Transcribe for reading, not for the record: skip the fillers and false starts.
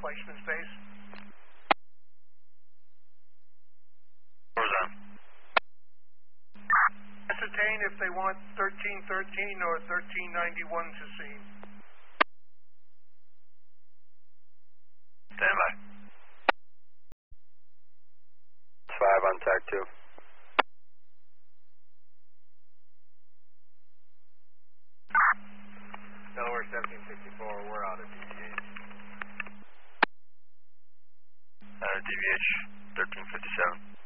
replacement space. Horizon. Ascertain if they want 1313 or 1391 to see. Stand by. 5 on TAC 2. Delaware 1764, we're out of DVH. DVH 1357.